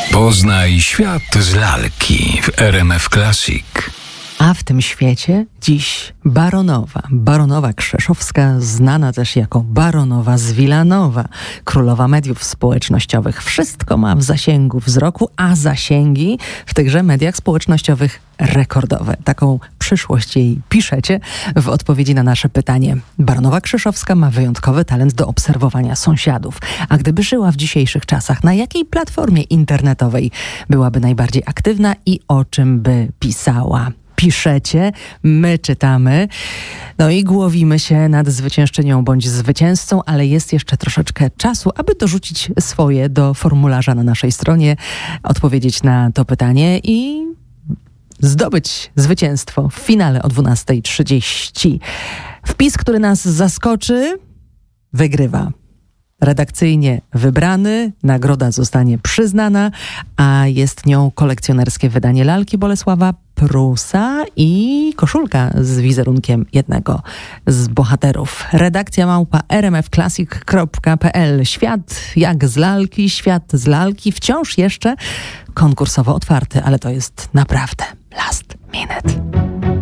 Poznaj świat z lalki w RMF Classic. A w tym świecie dziś Baronowa Krzeszowska, znana też jako Baronowa z Wilanowa, królowa mediów społecznościowych. Wszystko ma w zasięgu wzroku, a zasięgi w tychże mediach społecznościowych rekordowe. Taką przyszłość jej piszecie w odpowiedzi na nasze pytanie. Baronowa Krzeszowska ma wyjątkowy talent do obserwowania sąsiadów. A gdyby żyła w dzisiejszych czasach, na jakiej platformie internetowej byłaby najbardziej aktywna i o czym by pisała? Piszecie, my czytamy, no i głowimy się nad zwyciężczynią bądź zwycięzcą, ale jest jeszcze troszeczkę czasu, aby dorzucić swoje do formularza na naszej stronie, odpowiedzieć na to pytanie i zdobyć zwycięstwo w finale o 12:30. Wpis, który nas zaskoczy, wygrywa. Redakcyjnie wybrany, nagroda zostanie przyznana, a jest nią kolekcjonerskie wydanie lalki Bolesława Prusa i koszulka z wizerunkiem jednego z bohaterów. Redakcja @rmfclassic.pl. Świat jak z lalki, świat z lalki wciąż jeszcze konkursowo otwarty, ale to jest naprawdę last minute.